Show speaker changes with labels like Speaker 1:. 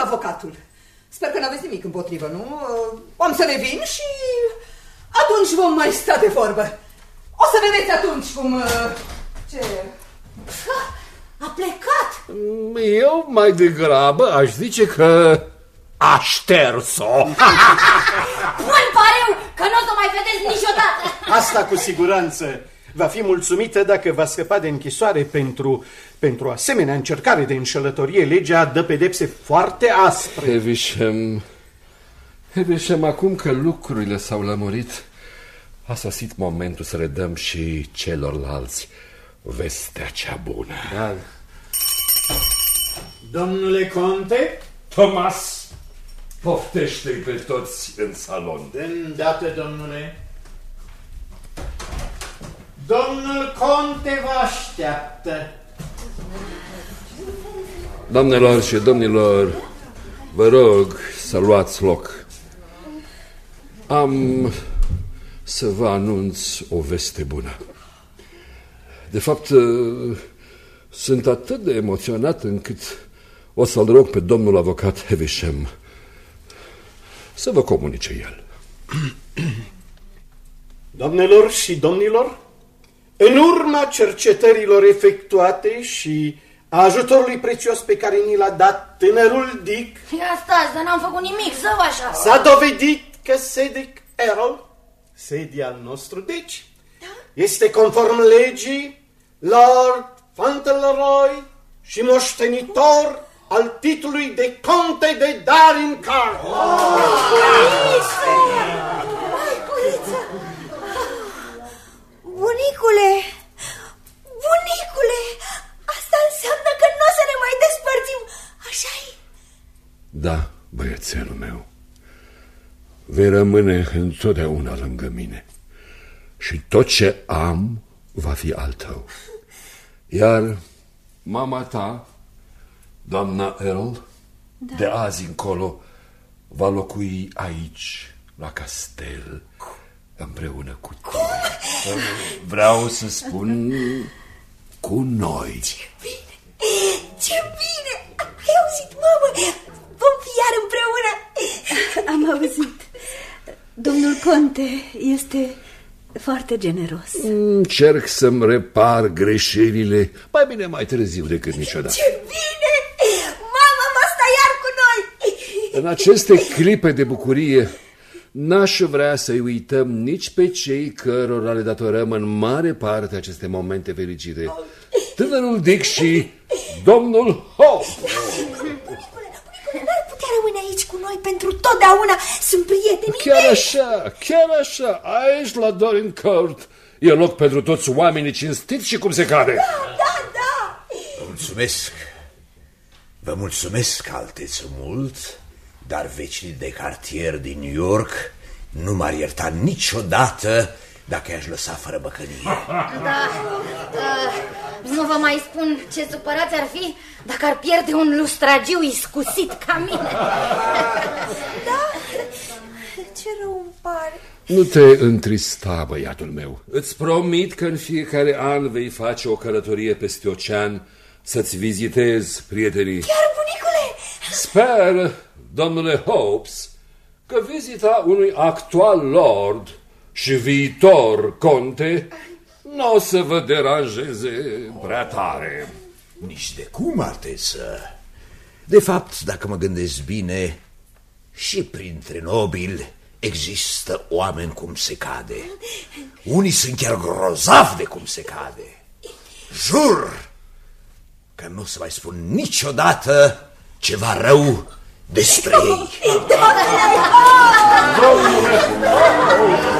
Speaker 1: avocatul. Sper că n-aveți nimic împotrivă, nu? Am să revin și atunci vom mai sta de vorbă. O să vedeți atunci cum... Ce...
Speaker 2: A plecat.
Speaker 3: Eu mai degrabă aș zice că a șters-o.
Speaker 2: Bun pareu că nu o să mai vedeți niciodată.
Speaker 4: Asta cu siguranță. Va fi mulțumită dacă va scăpa de închisoare pentru asemenea încercare de înșelătorie. Legea dă pedepse foarte aspre.
Speaker 3: Heveșem, acum că lucrurile s-au lămurit, a sosit momentul să le dăm și celorlalți vestea cea bună.
Speaker 4: Da. Domnule conte?
Speaker 3: Thomas, poftește-i pe toți în salon.
Speaker 4: De îndată, domnule. Domnul conte vă așteaptă.
Speaker 3: Doamnelor și domnilor, vă rog să luați loc. Am să vă anunț o veste bună. De fapt, sunt atât de emoționat încât o să-l rog pe domnul avocat Heveșem să vă comunice el.
Speaker 4: Doamnelor și domnilor, în urma cercetărilor efectuate și a ajutorului prețios pe care ni l-a dat tânărul Dick,
Speaker 2: Ia stați, dar n-am făcut nimic, zău așa.
Speaker 4: s-a dovedit că Cedric Errol, Sedi al nostru, deci, este conform legii Lord Fauntleroy și moștenitor al titlului de conte de Darncarr.
Speaker 2: Bunicule, asta înseamnă că nu o să ne mai despărțim, așa-i?
Speaker 3: Da, băiețelul meu, vei rămâne întotdeauna lângă mine și tot ce am va fi al tău. Iar mama ta, doamna Earl, de azi încolo va locui aici, la castel, împreună cu tine. Vreau să spun cu noi.
Speaker 2: Ce bine! Ai auzit, mamă? Vom fi iar împreună.
Speaker 5: Am auzit. Domnul conte este foarte generos.
Speaker 3: Încerc să-mi repar greșelile mai bine mai târziu decât niciodată.
Speaker 2: Ce bine! Mama va sta iar cu noi.
Speaker 3: În aceste clipe de bucurie n-aș vrea să-i uităm nici pe cei cărora le datorăm în mare parte aceste momente fericite. Tânărul Dick și domnul Hope.
Speaker 2: Bunicule, n-ar putea rămâne aici cu noi pentru totdeauna. Sunt prietenii
Speaker 3: Chiar așa, aici la Dorincourt e loc pentru toți oamenii cinstiți și cum se cade.
Speaker 2: Da.
Speaker 6: Vă mulțumesc, alteță, mult, dar vecinii de cartier din New York nu m-ar ierta niciodată dacă i-aș lăsa fără băcănie.
Speaker 2: Da, nu vă mai spun ce supărați ar fi dacă ar pierde un lustragiu iscusit ca mine. Da, ce rău îmi pare.
Speaker 3: Nu te întrista, băiatul meu. Îți promit că în fiecare an vei face o călătorie peste ocean să-ți vizitezi prietenii.
Speaker 2: Chiar, bunicule?
Speaker 3: Sper, domnule Hopes, că vizita unui actual lord și viitor conte nu o să vă deranjeze prea tare.
Speaker 6: Nici de cum, alteță. De fapt, dacă mă gândesc bine, și printre nobili există oameni cum se cade. Unii sunt chiar grozavi de cum se cade. Jur că nu o să mai spun niciodată ceva rău despre ei.